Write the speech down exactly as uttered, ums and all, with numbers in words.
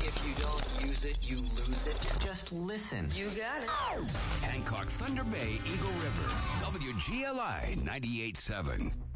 If you don't use it, you lose it. Just listen. You got it. Hancock, Thunder Bay, Eagle River. W G L I ninety-eight point seven.